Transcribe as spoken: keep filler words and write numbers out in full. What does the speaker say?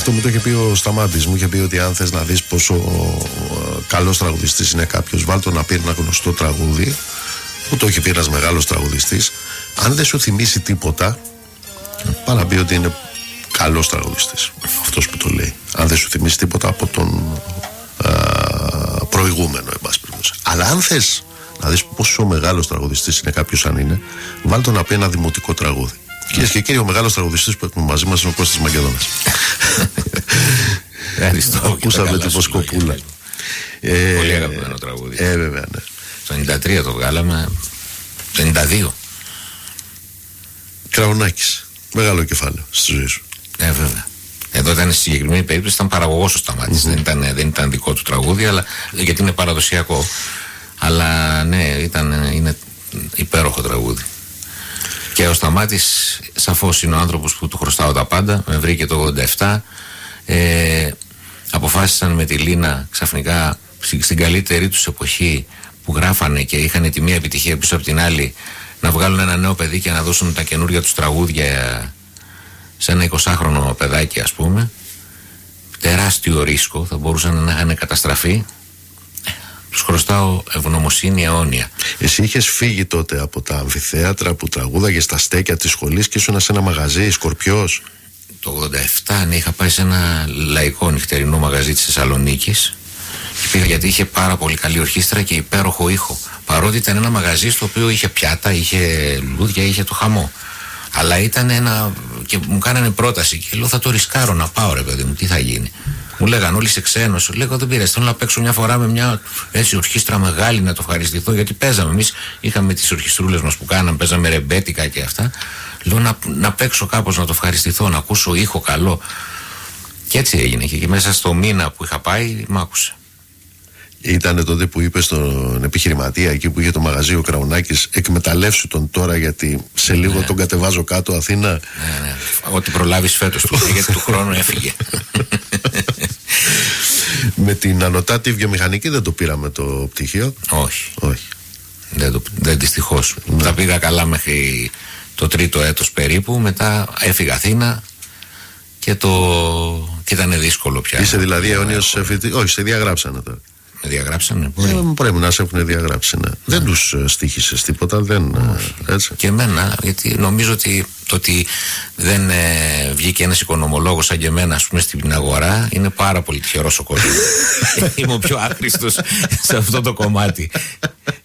Αυτό μου το είχε πει ο Σταμάτης. Μου είχε πει ότι αν θες να δεις πόσο καλός τραγουδιστής είναι κάποιος, βάλτο να πει ένα γνωστό τραγούδι. Που το είχε πει ένας μεγάλος τραγουδιστής. Αν δεν σου θυμίσει τίποτα, πάει να πει ότι είναι καλός τραγουδιστής. Αυτός που το λέει. Αν δεν σου θυμίσει τίποτα από τον α, προηγούμενο, εν πάση περιπτώσει. Αλλά αν θες να δεις πόσο μεγάλος τραγουδιστής είναι κάποιος, αν είναι, βάλτο να πει ένα δημοτικό τραγούδι. Κυρίες και κύριοι, ο μεγάλος τραγουδιστής που έχουμε μαζί μας είναι ο Κώστας Μακεδόνας. Ευχαριστώ. Ακούσαμε την Βοσκοπούλα. Πολύ αγαπημένο τραγούδι. Ε, βέβαια, ναι. Το ενενήντα τρία το βγάλαμε, το ενενήντα δύο. Κραουνάκης. Μεγάλο κεφάλαιο στη ζωή σου. Ε, βέβαια. Εδώ ήταν στη συγκεκριμένη περίπτωση, ήταν παραγωγός ο Σταμάτης. Mm-hmm. Δεν, ήταν, δεν ήταν δικό του τραγούδι, αλλά, γιατί είναι παραδοσιακό. Αλλά ναι, ήταν, είναι υπέροχο τραγούδι. Και ο Σταμάτης σαφώς είναι ο άνθρωπος που του χρωστάω τα πάντα. Με βρήκε το ογδόντα επτά. Ε, αποφάσισαν με τη Λίνα ξαφνικά στην καλύτερη τους εποχή, που γράφανε και είχαν τη μία επιτυχία πίσω από την άλλη, να βγάλουν ένα νέο παιδί και να δώσουν τα καινούργια τους τραγούδια σε ένα εικοσάχρονο παιδάκι, ας πούμε. Τεράστιο ρίσκο, θα μπορούσαν να είχαν καταστραφεί. Τους χρωστάω ευγνωμοσύνη αιώνια. Εσύ είχες φύγει τότε από τα αμφιθέατρα που τραγούδαγες στα στέκια της σχολής και ήσουν σε ένα μαγαζί, Σκορπιός. Το ογδόντα επτά, ναι, είχα πάει σε ένα λαϊκό νυχτερινό μαγαζί της Θεσσαλονίκης και πήγα γιατί είχε πάρα πολύ καλή ορχήστρα και υπέροχο ήχο. Παρότι ήταν ένα μαγαζί στο οποίο είχε πιάτα, είχε λουλούδια, είχε το χαμό. Αλλά ήταν ένα. Και μου κάνανε πρόταση και λέω: θα το ρισκάρω να πάω, ρε παιδί μου, τι θα γίνει. Μου λέγανε όλοι σε ξένος. Λέγω: δεν πειράζει, θέλω να παίξω μια φορά με μια έτσι ορχήστρα μεγάλη, να το ευχαριστηθώ. Γιατί παίζαμε. Εμείς είχαμε τις ορχιστρούλες μας που κάναμε, παίζαμε ρεμπέτικα και αυτά. Λέω να, να παίξω κάπως, να το ευχαριστηθώ, να ακούσω ήχο καλό. Και έτσι έγινε. Και, και μέσα στο μήνα που είχα πάει, μ' άκουσε. Ήτανε τότε που είπε στον επιχειρηματία εκεί που είχε το μαγαζί ο Κραουνάκης, εκμεταλλεύσου τον τώρα γιατί σε λίγο ναι. τον κατεβάζω κάτω Αθήνα. Ναι, ναι. Ό,τι προλάβεις φέτος του, γιατί του χρόνου έφυγε. Με την ανωτάτη βιομηχανική δεν το πήραμε το πτυχίο. Όχι. Όχι. Δεν, το, δεν δυστυχώς. Ναι. Τα πήγα καλά μέχρι το τρίτο έτος περίπου, μετά έφυγα Αθήνα και το και ήταν δύσκολο πια. Είσαι δηλαδή αιώνιος φοιτητής? Όχι, σε διαγράψανε τώρα. Με διαγράψανε. Ε, πρέπει να σε έχουν διαγράψει. Ναι. Mm. Δεν τους στοίχησες τίποτα. Δεν, έτσι. Και εμένα, γιατί νομίζω ότι το ότι δεν ε, βγήκε ένας οικονομολόγος σαν και εμένα, ας πούμε, στην αγορά, είναι πάρα πολύ τυχερός ο κόσμος. Είμαι ο πιο άχρηστος σε αυτό το κομμάτι.